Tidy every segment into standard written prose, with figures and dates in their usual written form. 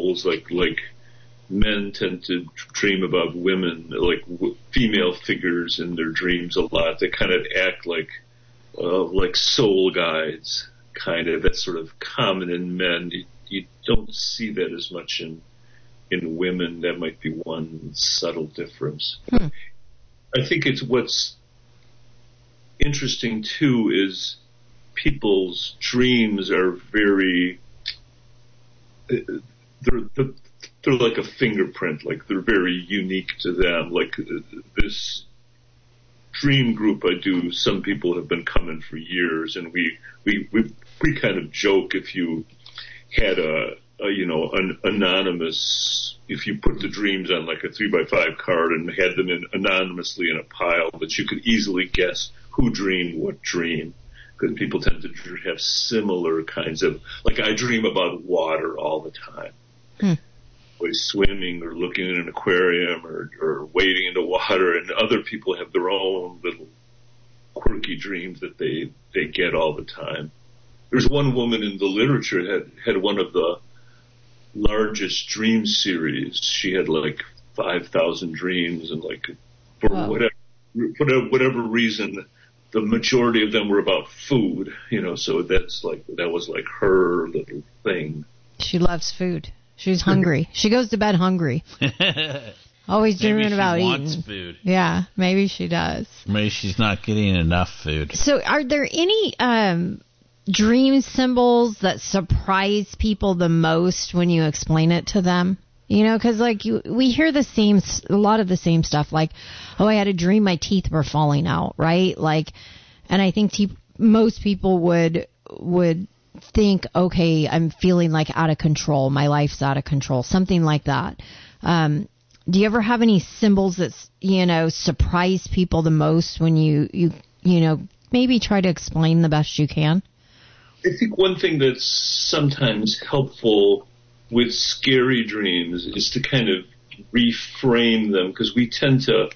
roles, like men tend to dream about women, like female figures in their dreams a lot. They kind of act like soul guides, kind of. That's sort of common in men. You don't see that as much in women. That might be one subtle difference. I think it's what's interesting too is people's dreams are very, they're like a fingerprint, like they're very unique to them. Like this dream group I do, some people have been coming for years, and we kind of joke if you had an anonymous, if you put the dreams on like a 3x5 card and had them anonymously in a pile, that you could easily guess who dreamed what dream. Because people tend to have similar kinds of, like I dream about water all the time. Always swimming or looking in an aquarium or wading into water, and other people have their own little quirky dreams that they get all the time. There's one woman in the literature had one of the largest dream series. She had like 5,000 dreams, and like for whatever reason, the majority of them were about food, so that was like her little thing. She loves food. She's hungry. She goes to bed hungry. Always dreaming about eating. Maybe she wants food. Yeah, maybe she does. Maybe she's not getting enough food. So are there any dream symbols that surprise people the most when you explain it to them? Because we hear a lot of the same stuff, like, oh, I had a dream my teeth were falling out, right? And I think most people would think, okay, I'm feeling like out of control. My life's out of control, something like that. Do you ever have any symbols that, surprise people the most when you maybe try to explain the best you can? I think one thing that's sometimes helpful with scary dreams is to kind of reframe them, because we tend to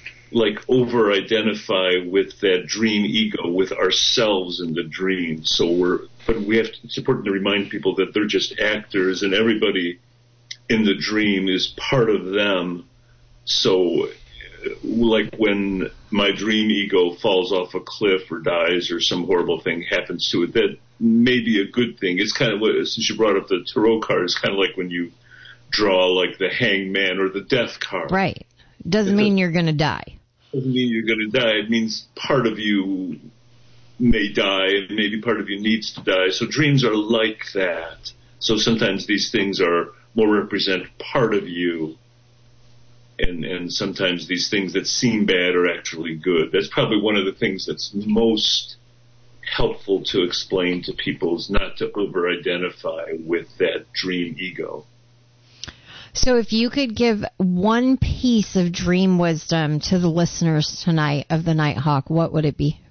over-identify with that dream ego, with ourselves in the dream. But it's important to remind people that they're just actors, and everybody in the dream is part of them. So, like when my dream ego falls off a cliff or dies or some horrible thing happens to it, that may be a good thing. It's kind of since you brought up the tarot card, it's kind of like when you draw like the hangman or the death card. Right. Doesn't mean you're going to die. Doesn't mean you're going to die. It means part of you may die, and maybe part of you needs to die. So dreams are like that. So sometimes these things more represent part of you, and sometimes these things that seem bad are actually good. That's probably one of the things that's most helpful to explain to people, is not to over-identify with that dream ego. So if you could give one piece of dream wisdom to the listeners tonight of the Nighthawk, what would it be?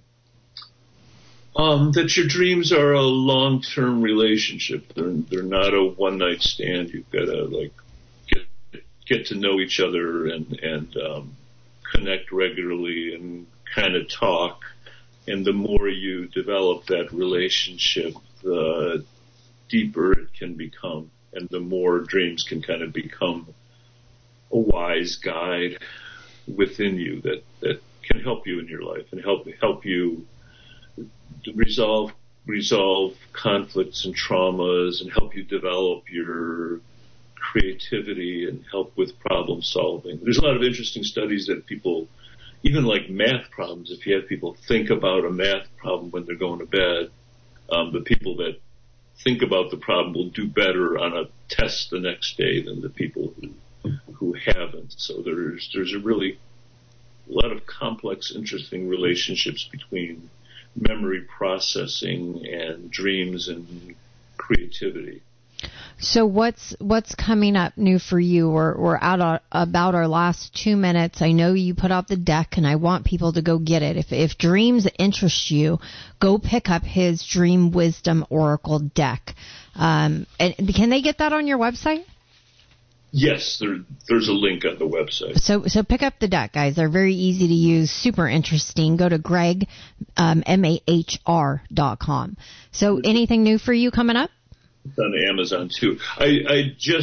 That your dreams are a long-term relationship. They're not a one-night stand. You've got to get to know each other and connect regularly and kind of talk. And the more you develop that relationship, the deeper it can become. And the more dreams can kind of become a wise guide within you that can help you in your life and help you resolve conflicts and traumas, and help you develop your creativity and help with problem solving. There's a lot of interesting studies that people, even like math problems, if you have people think about a math problem when they're going to bed, the people that think about the problem will do better on a test the next day than the people who haven't. So there's a lot of complex, interesting relationships between memory processing and dreams and creativity. So what's coming up new for you? We're out about our last 2 minutes. I know you put out the deck, and I want people to go get it. If dreams interest you, go pick up his Dream Wisdom Oracle deck. And can they get that on your website? Yes, there's a link on the website. So pick up the deck, guys. They're very easy to use, super interesting. Go to Greg, mahr.com. So anything new for you coming up? It's on Amazon too. I just